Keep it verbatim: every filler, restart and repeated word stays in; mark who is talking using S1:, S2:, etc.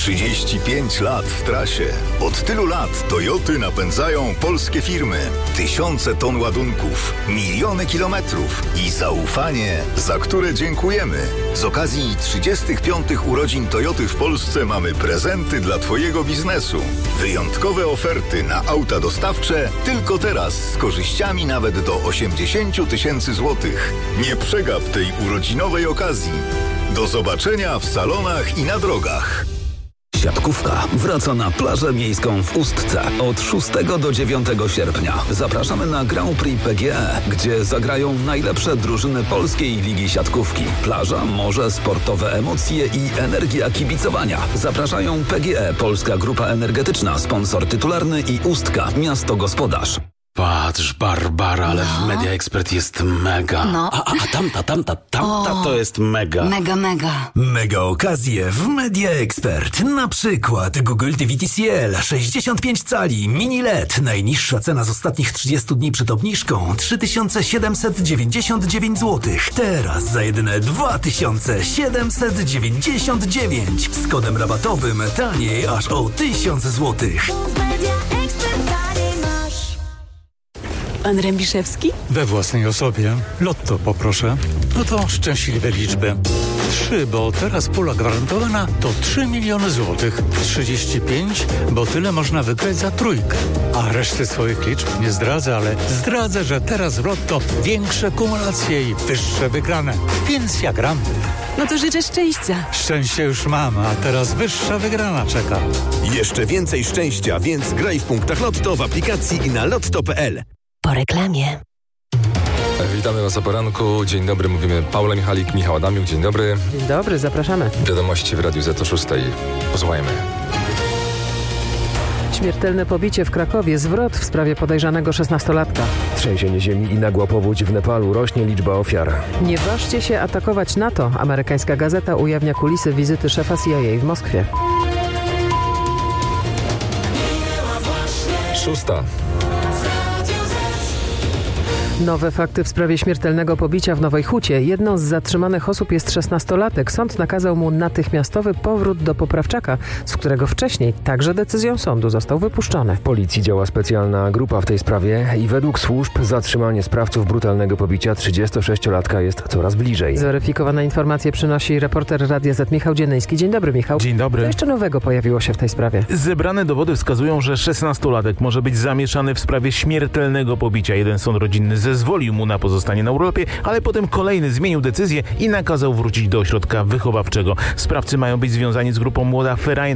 S1: trzydzieści pięć lat w trasie. Od tylu lat Toyoty napędzają polskie firmy. Tysiące ton ładunków, miliony kilometrów i zaufanie, za które dziękujemy. Z okazji trzydziestych piątych urodzin Toyoty w Polsce mamy prezenty dla Twojego biznesu. Wyjątkowe oferty na auta dostawcze tylko teraz z korzyściami nawet do osiemdziesiąt tysięcy złotych. Nie przegap tej urodzinowej okazji. Do zobaczenia w salonach i na drogach.
S2: Siatkówka wraca na plażę miejską w Ustce od szóstego do dziewiątego sierpnia. Zapraszamy na Grand Prix P G E, gdzie zagrają najlepsze drużyny polskiej ligi siatkówki. Plaża, morze, sportowe emocje i energia kibicowania. Zapraszają P G E, Polska Grupa Energetyczna, sponsor tytularny i Ustka, miasto gospodarz.
S3: Patrz, Barbara, ale
S4: no.
S3: w Media Expert jest mega.
S4: No.
S3: A, a, a tamta, tamta, tamta o, to jest mega.
S4: Mega, mega.
S5: Mega okazje w Media Expert. Na przykład Google T V T C L sześćdziesiąt pięć cali, mini L E D. Najniższa cena z ostatnich trzydziestu dni przed obniżką trzy tysiące siedemset dziewięćdziesiąt dziewięć złotych. Teraz za jedyne dwa tysiące siedemset dziewięćdziesiąt dziewięć. Z kodem rabatowym taniej aż o tysiąc złotych.
S6: Pan Rębiszewski?
S7: We własnej osobie. Lotto poproszę. No to szczęśliwe liczby. Trzy, bo teraz pula gwarantowana to trzy miliony złotych. Trzydzieści pięć, bo tyle można wygrać za trójkę. A reszty swoich liczb nie zdradzę, ale zdradzę, że teraz w Lotto większe kumulacje i wyższe wygrane. Więc ja gram.
S6: No to życzę szczęścia.
S7: Szczęście już mam, a teraz wyższa wygrana czeka.
S8: Jeszcze więcej szczęścia, więc graj w punktach Lotto w aplikacji i na lotto kropka p l.
S6: Po reklamie.
S9: Witamy Was o poranku. Dzień dobry, mówimy Paula Michalik, Michał Adamiuk. Dzień dobry.
S10: Dzień dobry, zapraszamy.
S9: Wiadomości w Radiu Z o szóstej. Posłuchajmy.
S10: Śmiertelne pobicie w Krakowie, zwrot w sprawie podejrzanego szesnastolatka.
S11: Trzęsienie ziemi i nagła powódź w Nepalu, rośnie liczba ofiar.
S10: Nie ważcie się atakować NATO. Amerykańska gazeta ujawnia kulisy wizyty szefa C I A w Moskwie.
S9: Szósta.
S10: Nowe fakty w sprawie śmiertelnego pobicia w Nowej Hucie. Jedną z zatrzymanych osób jest szesnastolatek. Sąd nakazał mu natychmiastowy powrót do poprawczaka, z którego wcześniej także decyzją sądu został wypuszczony.
S11: W policji działa specjalna grupa w tej sprawie i według służb zatrzymanie sprawców brutalnego pobicia trzydziestosześciolatka jest coraz bliżej.
S10: Zweryfikowane informacje przynosi reporter Radia Z Michał Dziennyjski. Dzień dobry, Michał.
S12: Dzień dobry.
S10: Co jeszcze nowego pojawiło się w tej sprawie?
S12: Zebrane dowody wskazują, że szesnastolatek może być zamieszany w sprawie śmiertelnego pobicia. Jeden sąd rodzinny zezwolił mu na pozostanie na urlopie, ale potem kolejny zmienił decyzję i nakazał wrócić do ośrodka wychowawczego. Sprawcy mają być związani z grupą Młoda Ferajna.